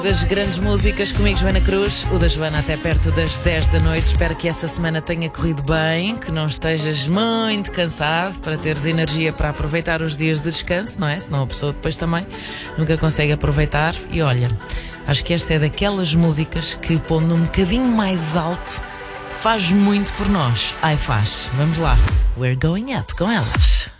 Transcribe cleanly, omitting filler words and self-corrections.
Das grandes músicas comigo, Joana Cruz, o da Joana até perto das 10 da noite. Espero que essa semana tenha corrido bem, que não estejas muito cansado, para teres energia para aproveitar os dias de descanso, não é? Senão a pessoa depois também nunca consegue aproveitar. E olha, acho que esta é daquelas músicas que, pondo um bocadinho mais alto, faz muito por nós. Ai, faz. Vamos lá. We're going up com elas.